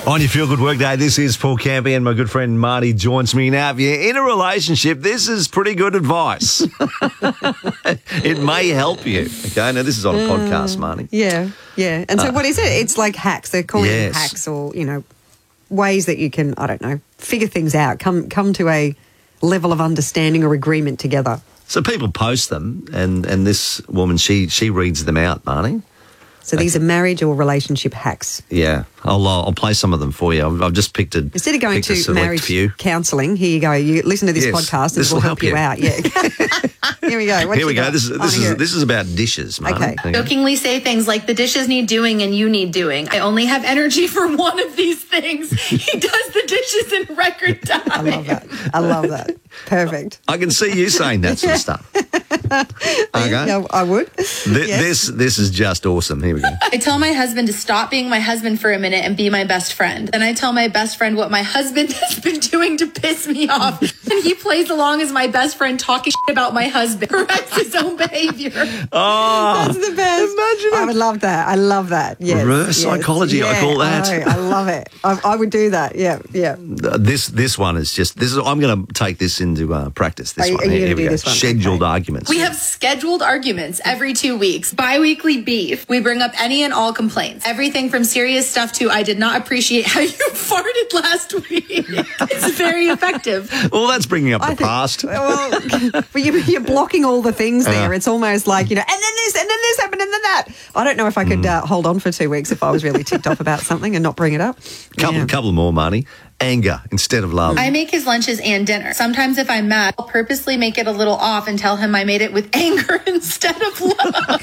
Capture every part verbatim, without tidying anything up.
On your Feel Good Workday, this is Paul Campy and my good friend Marty joins me. Now, if you're in a relationship, this is pretty good advice. It may help you. Okay, now this is on a uh, podcast, Marty. Yeah, yeah. And so uh, what is it? It's like hacks. They're calling yes. it hacks or, you know, ways that you can, I don't know, figure things out, come come to a level of understanding or agreement together. So people post them and, and this woman, she, she reads them out, Marty. So these are marriage or relationship hacks. Yeah, I'll uh, I'll play some of them for you. I've, I've just picked a instead of going to marriage few. counselling. Here you go. You listen to this yes, podcast and this we'll will help, help you. you out. Yeah. Here we go. What Here we go. Got? This is this is this is about dishes, Marty. Okay. okay. Jokingly say things like the dishes need doing and you need doing. I only have energy for one of these things. He does the dishes in record time. I love that. I love that. Perfect. I can see you saying that sort of stuff. Okay. Yeah, I would. Th- yes. This this is just awesome. Here we go. I tell my husband to stop being my husband for a minute and be my best friend. Then I tell my best friend what my husband has been doing to piss me off. And he plays along as my best friend talking shit about my husband. Corrects his own behavior. Oh, that's the best. Imagine I would love that. I love that. Yes. Reverse yes. psychology, yeah. I call that. Oh, I love it. I, I would do that. Yeah, yeah. This this one is just, this is, I'm going to take this into uh, practice, this are, one. Are you Here, here we do go. This one? Scheduled okay. arguments. We have scheduled arguments every two weeks. Bi-weekly beef. We bring up any and all complaints. Everything from serious stuff to I did not appreciate how you farted last week. It's very effective. Well, that's bringing up the I think, past. Well, but you, you're blocking all the things there. Uh, it's almost like, you know, and then this, and then this happened, and then that. I don't know if I could mm. uh, hold on for two weeks if I was really ticked off about something and not bring it up. Couple, yeah. couple more, Marty. Anger instead of love. I make his lunches and dinner. Sometimes if I'm mad, I'll purposely make it a little off and tell him I made it with anger instead of love.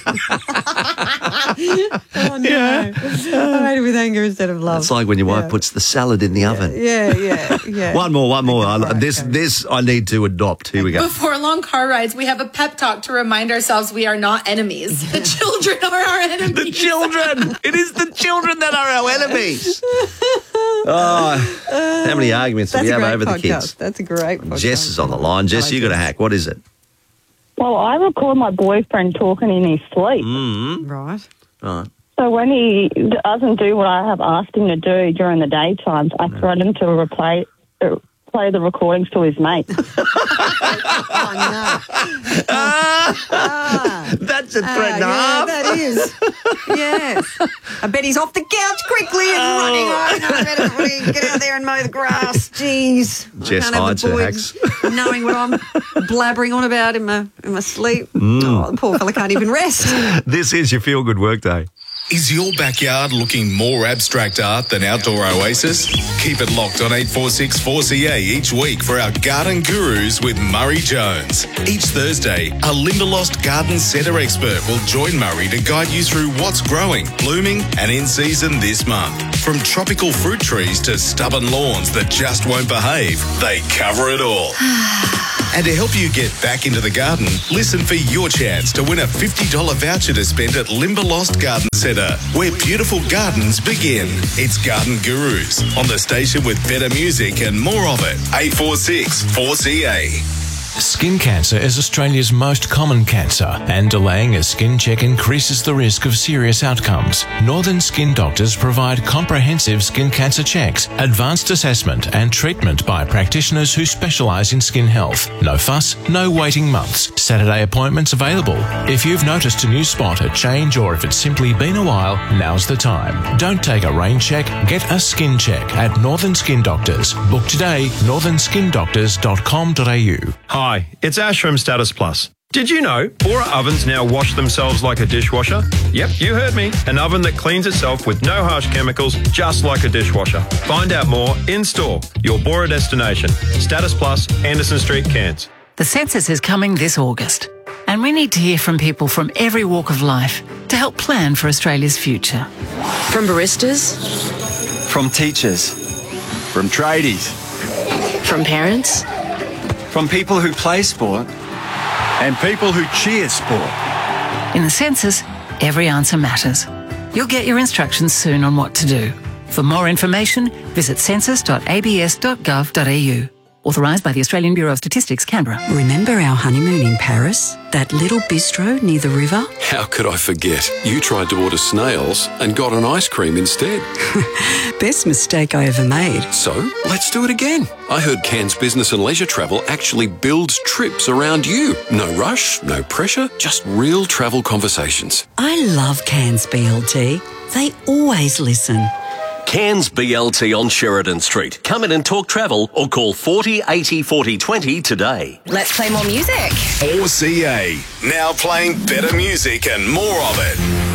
Oh, no. Yeah. I made it with anger instead of love. It's like when your wife yeah. puts the salad in the yeah. oven. Yeah, yeah, yeah. One more, one more. Right, this, okay. this I need to adopt. Here we go. Before long car rides, we have a pep talk to remind ourselves we are not enemies. The children are our enemies. The children! It is the children that are our enemies. Oh, how many arguments do we have over podcast. the kids? That's a great podcast. Jess is on the line. Jess, you got a hack. What is it? Well, I record my boyfriend talking in his sleep. Mm. Right. Right. So when he doesn't do what I have asked him to do during the daytimes, I no. threaten him to replay, uh, play the recordings to his mates. Oh, no. Ah, ah, That's a threat and a ah, half. Yeah, that is. Yes. I bet he's off the couch quickly and Oh. running on. I better get out there and mow the grass. Jeez. Jess hides her hacks. Knowing what I'm blabbering on about in my, in my sleep. Mm. Oh, the poor fella can't even rest. This is your Feel Good Workday. Is your backyard looking more abstract art than Outdoor Oasis? Keep it locked on eight four six four C A each week for our Garden Gurus with Murray Jones. Each Thursday, a Limberlost garden centre expert will join Murray to guide you through what's growing, blooming and in season this month. From tropical fruit trees to stubborn lawns that just won't behave, they cover it all. And to help you get back into the garden, listen for your chance to win a fifty dollars voucher to spend at Limberlost Garden Centre, where beautiful gardens begin. It's Garden Gurus on the station with better music and more of it. eight four six four C A. Skin cancer is Australia's most common cancer, and delaying a skin check increases the risk of serious outcomes. Northern Skin Doctors provide comprehensive skin cancer checks, advanced assessment and treatment by practitioners who specialise in skin health. No fuss, no waiting months. Saturday appointments available. If you've noticed a new spot, a change, or if it's simply been a while, now's the time. Don't take a rain check, get a skin check at Northern Skin Doctors. Book today, northern skin doctors dot com dot a u. Hi, it's Ash from Status Plus. Did you know Bora ovens now wash themselves like a dishwasher? Yep, you heard me. An oven that cleans itself with no harsh chemicals, just like a dishwasher. Find out more in store. Your Bora destination. Status Plus, Anderson Street, Cairns. The census is coming this August, and we need to hear from people from every walk of life to help plan for Australia's future. From baristas, from teachers, from tradies, from parents, from people who play sport and people who cheer sport. In the census, every answer matters. You'll get your instructions soon on what to do. For more information, visit census dot a b s dot gov dot a u. Authorised by the Australian Bureau of Statistics, Canberra. Remember our honeymoon in Paris? That little bistro near the river? How could I forget? You tried to order snails and got an ice cream instead. Best mistake I ever made. So, let's do it again. I heard Cairns Business and Leisure Travel actually builds trips around you. No rush, no pressure, just real travel conversations. I love Cairns B L T. They always listen. Cairns B L T on Sheridan Street. Come in and talk travel or call forty eighty forty twenty today. Let's play more music. four C A, now playing better music and more of it.